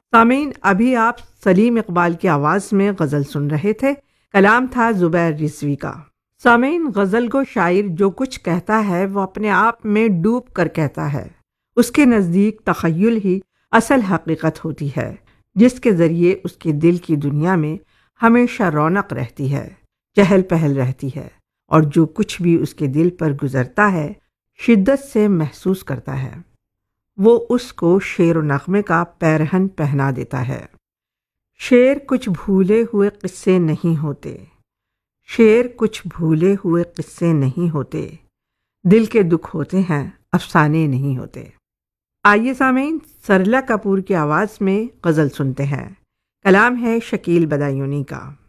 सामीन, अभी आप सलीम इकबाल की आवाज़ में गज़ल सुन रहे थे। कलाम था ज़ुबैर रिज़वी का। सामीन, गज़ल को शायर जो कुछ कहता है वो अपने आप में डूब कर कहता है। उसके नज़दीक तख़य्युल ही असल हकीकत होती है, जिसके ज़रिए उसके दिल की दुनिया में हमेशा रौनक रहती है, चहल पहल रहती है, और जो कुछ भी उसके दिल पर गुज़रता है शिद्दत से महसूस करता है। वो उसको शेर व नग़मे का पैरहन पहना देता है। शेर कुछ भूले हुए किस्से नहीं होते, शेर कुछ भूले हुए किस्से नहीं होते, दिल के दुख होते हैं, अफसाने नहीं होते। आइए सामीन, सरला कपूर की आवाज़ में गज़ल सुनते हैं। कलाम है शकील बदायूनी का।